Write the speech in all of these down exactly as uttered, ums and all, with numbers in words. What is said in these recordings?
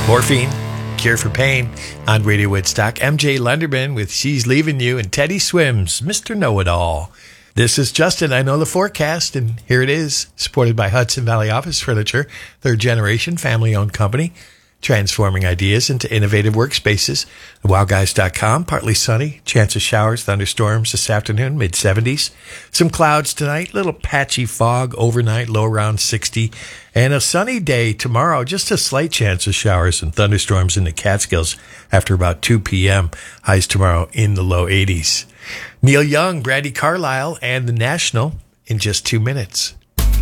Morphine, Cure for Pain on Radio Woodstock. M J Lunderman with She's Leaving You, and Teddy Swims, Mister Know-It-All. This is Justin. I know the forecast, and here it is, supported by Hudson Valley Office Furniture, third generation family-owned company, transforming ideas into innovative workspaces. wow guys dot com, partly sunny, chance of showers, thunderstorms this afternoon, mid seventies. Some clouds tonight, little patchy fog overnight, low around sixty. And a sunny day tomorrow, just a slight chance of showers and thunderstorms in the Catskills after about two p.m. Highs tomorrow in the low eighties. Neil Young, Brandi Carlile, and The National in just two minutes.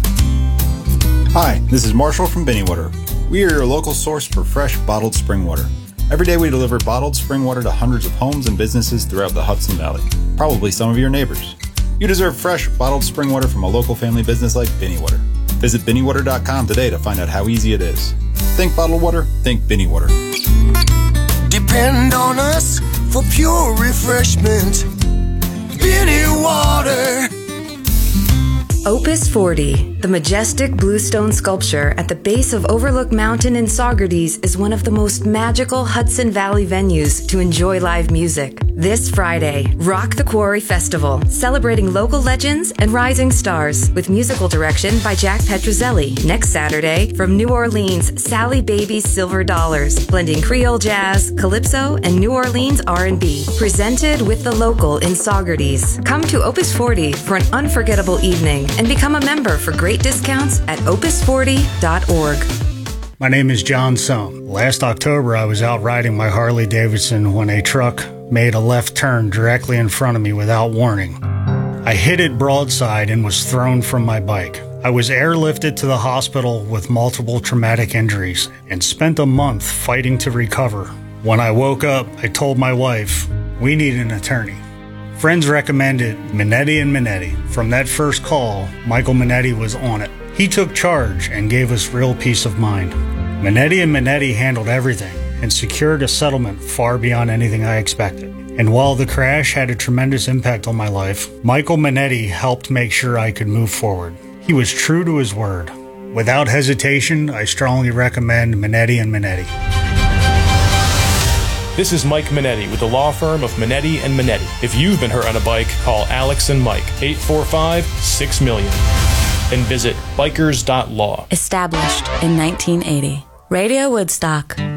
Hi, this is Marshall from Binneywater. We are your local source for fresh, bottled spring water. Every day we deliver bottled spring water to hundreds of homes and businesses throughout the Hudson Valley, probably some of your neighbors. You deserve fresh, bottled spring water from a local family business like Binneywater. Visit Binneywater dot com today to find out how easy it is. Think bottled water, think Binneywater. Depend on us for pure refreshment. Binneywater. Opus forty, the majestic bluestone sculpture at the base of Overlook Mountain in Saugerties, is one of the most magical Hudson Valley venues to enjoy live music. This Friday, Rock the Quarry Festival, celebrating local legends and rising stars, with musical direction by Jack Petrozelli. Next Saturday, from New Orleans, Sally Baby's Silver Dollars, blending Creole jazz, calypso, and New Orleans R and B. Presented with the local in Saugerties. Come to Opus forty for an unforgettable evening and become a member for great discounts at opus forty dot org. My name is John Sohn. Last October, I was out riding my Harley Davidson when a truck made a left turn directly in front of me without warning. I hit it broadside and was thrown from my bike. I was airlifted to the hospital with multiple traumatic injuries and spent a month fighting to recover. When I woke up, I told my wife, we need an attorney. Friends recommended Minetti and Minetti. From that first call, Michael Minetti was on it. He took charge and gave us real peace of mind. Minetti and Minetti handled everything and secured a settlement far beyond anything I expected. And while the crash had a tremendous impact on my life, Michael Minetti helped make sure I could move forward. He was true to his word. Without hesitation, I strongly recommend Minetti and Minetti. This is Mike Minetti with the law firm of Minetti and Minetti. If you've been hurt on a bike, call Alex and Mike, eight four five, six million. And visit bikers dot law. Established in nineteen eighty. Radio Woodstock.